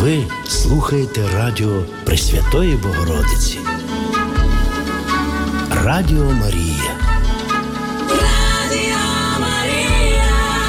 Ви слухаєте радіо Пресвятої Богородиці. Радіо Марія. Радіо Марія.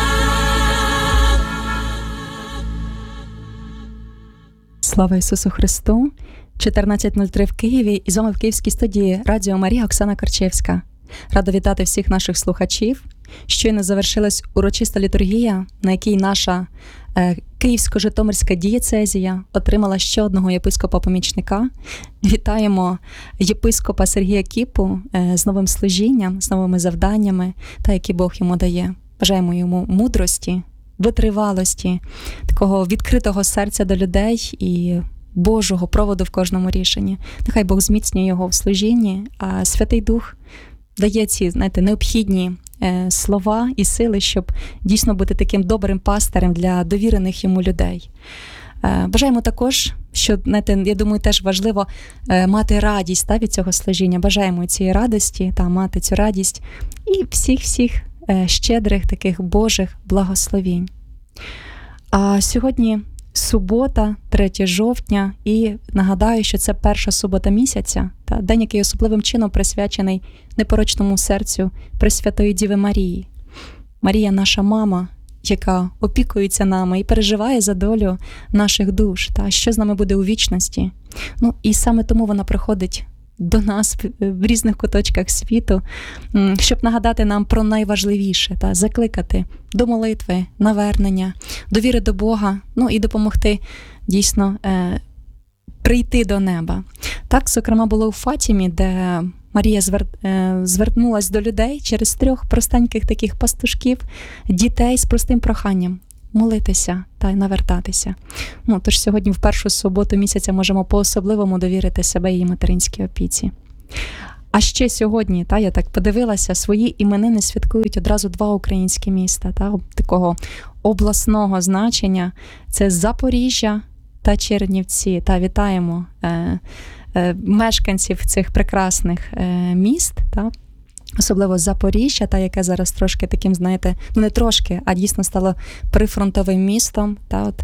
Слава Ісусу Христу! 14:03 в Києві, і з вами в київській студії Радіо Марія Оксана Корчевська. Рада вітати всіх наших слухачів. Щойно завершилась урочиста літургія, на якій наша Київсько-Житомирська дієцезія отримала ще одного єпископа-помічника. Вітаємо єпископа Сергія Кіпу з новим служінням, з новими завданнями, та які Бог йому дає. Бажаємо йому мудрості, витривалості, такого відкритого серця до людей і Божого проводу в кожному рішенні. Нехай Бог зміцнює його в служінні, а Святий Дух дає ці, необхідні слова і сили, щоб дійсно бути таким добрим пастирем для довірених йому людей. Бажаємо також, що, я думаю, теж важливо мати радість від цього служіння. Бажаємо цієї радості, мати цю радість і всіх щедрих таких Божих благословінь. А сьогодні субота, 3 жовтня, і нагадаю, що це перша субота місяця, день, який особливим чином присвячений непорочному серцю Пресвятої Діви Марії. Марія – наша мама, яка опікується нами і переживає за долю наших душ, що з нами буде у вічності. І саме тому вона приходить до нас в різних куточках світу, щоб нагадати нам про найважливіше, закликати до молитви, навернення, довіри до Бога, і допомогти дійсно прийти до неба. Так, зокрема, було у Фатімі, де Марія звернулась до людей через 3 простеньких таких пастушків, дітей з простим проханням молитися та й навертатися. Тож сьогодні в першу суботу місяця можемо по-особливому довірити себе її материнській опіці. А ще сьогодні, я так подивилася, свої іменини святкують одразу 2 українські міста, такого обласного значення. Це Запоріжжя та Чернівці. Вітаємо мешканців цих прекрасних міст, особливо Запоріжжя, яке зараз трошки таким, не трошки, а дійсно стало прифронтовим містом.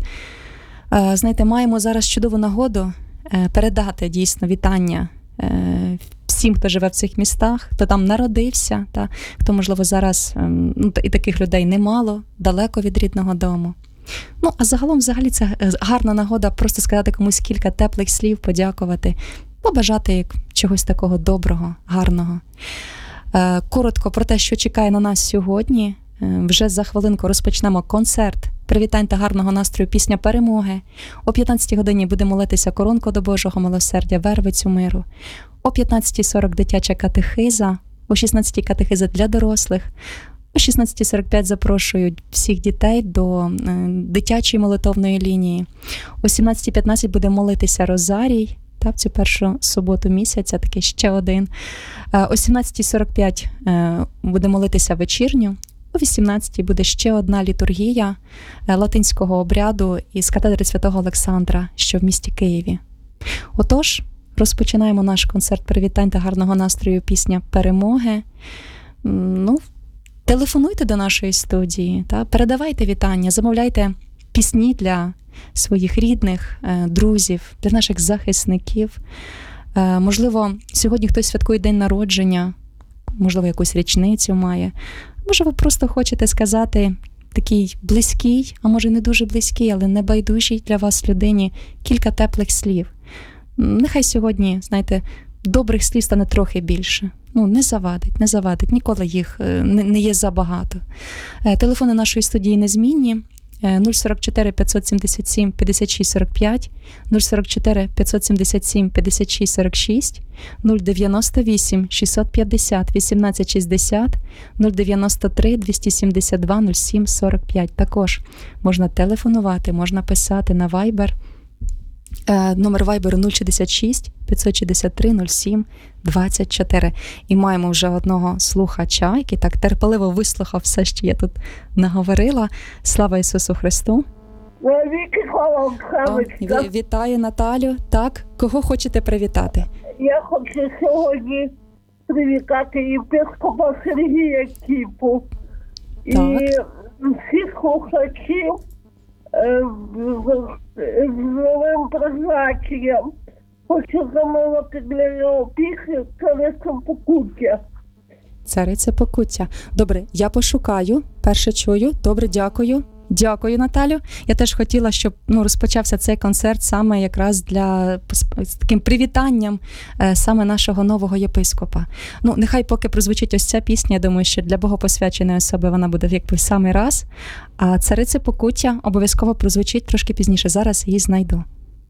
Маємо зараз чудову нагоду передати дійсно вітання всім, хто живе в цих містах, хто там народився, хто, можливо, зараз, і таких людей немало, далеко від рідного дому. А загалом, взагалі, це гарна нагода просто сказати комусь кілька теплих слів, подякувати, побажати чогось такого доброго, гарного. Коротко про те, що чекає на нас сьогодні. Вже за хвилинку розпочнемо концерт привітань та гарного настрою «Пісня перемоги». О 15-й годині буде молитися коронку до Божого милосердя, вервицю миру. О 15:40 дитяча катехиза, о 16-й катехиза для дорослих. О 16:45 запрошують всіх дітей до дитячої молитовної лінії. О 17:15 буде молитися розарій, в цю першу суботу місяця, такий ще один. О 17:45 буде молитися вечірню. О 18-й буде ще одна літургія латинського обряду із катедри Святого Олександра, що в місті Києві. Отож, розпочинаємо наш концерт привітань та гарного настрою «Пісня перемоги». Телефонуйте до нашої студії, передавайте вітання, замовляйте пісні для своїх рідних, друзів, для наших захисників. Можливо, сьогодні хтось святкує день народження, можливо, якусь річницю має. Може, ви просто хочете сказати такій близькій, а може не дуже близькій, але небайдужій для вас людині кілька теплих слів. Нехай сьогодні, добрих слів стане трохи більше. Не завадить, ніколи їх не є забагато. Телефони нашої студії незмінні. 044 577 56 45, 044 577 56 46, 098 650 18 60, 093 272 07 45. Також можна телефонувати, можна писати на Viber. Номер Viber 066 563 07 24. І маємо вже одного слухача, який так терпеливо вислухав все, що я тут наговорила. Слава Ісусу Христу! Вітаю, Наталю. Так, кого хочете привітати? Я хочу сьогодні привітати єпископа Сергія Кіпу і всіх слухачів з новим призначенням. Хочу замовити для нього пісню «Цариця Покуття». Цариця Покуття. Добре, я пошукаю. Перше чую. Добре, дякую. Дякую, Наталю. Я теж хотіла, щоб розпочався цей концерт саме якраз з таким привітанням саме нашого нового єпископа. Нехай поки прозвучить ось ця пісня, я думаю, що для богопосвяченої особи вона буде якби в самий раз. А «Цариця Покуття» обов'язково прозвучить трошки пізніше. Зараз її знайду.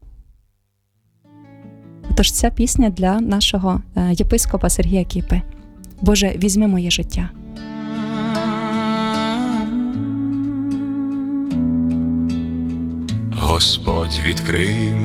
Тож ця пісня для нашого єпископа Сергія Кіпи. Боже, візьми моє життя. Господь відкрий